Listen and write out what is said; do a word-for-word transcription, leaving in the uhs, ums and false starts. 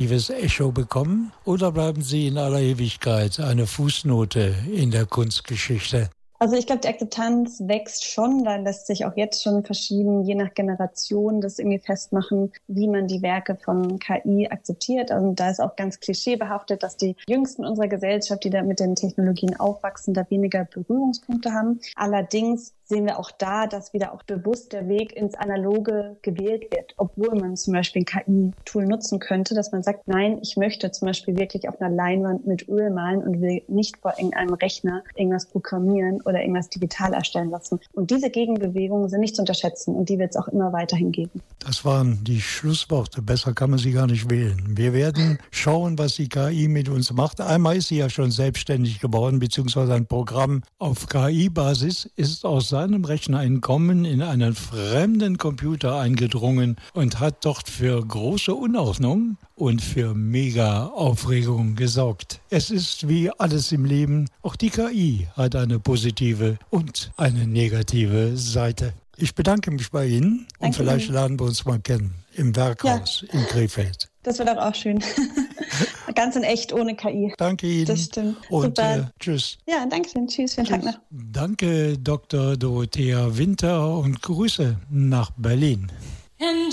positives Echo bekommen? Oder bleiben sie in aller Ewigkeit eine Fußnote in der Kunstgeschichte? Also ich glaube, die Akzeptanz wächst schon, da lässt sich auch jetzt schon verschieben, je nach Generation das irgendwie festmachen, wie man die Werke von K I akzeptiert. Also da ist auch ganz klischeebehaftet, dass die Jüngsten unserer Gesellschaft, die da mit den Technologien aufwachsen, da weniger Berührungspunkte haben. Allerdings sehen wir auch da, dass wieder auch bewusst der Weg ins Analoge gewählt wird, obwohl man zum Beispiel ein K I-Tool nutzen könnte, dass man sagt, nein, ich möchte zum Beispiel wirklich auf einer Leinwand mit Öl malen und will nicht vor irgendeinem Rechner irgendwas programmieren oder irgendwas digital erstellen lassen. Und diese Gegenbewegungen sind nicht zu unterschätzen und die wird es auch immer weiterhin geben. Das waren die Schlussworte. Besser kann man sie gar nicht wählen. Wir werden schauen, was die K I mit uns macht. Einmal ist sie ja schon selbstständig geworden, beziehungsweise ein Programm auf K I-Basis ist aus seinem Rechner entkommen, in einen fremden Computer eingedrungen und hat dort für große Unordnung und für Mega-Aufregung gesorgt. Es ist wie alles im Leben, auch die K I hat eine positive und eine negative Seite. Ich bedanke mich bei Ihnen. Danke und vielleicht Ihnen. Lernen wir uns mal kennen im Werkhaus ja. in Krefeld. Das wird auch, auch schön. Ganz in echt, ohne K I. Danke Ihnen. Das stimmt. Und äh, tschüss. Ja, danke schön. Tschüss, schönen tschüss. Tag noch. Danke, Doktor Dorothea Winter, und Grüße nach Berlin.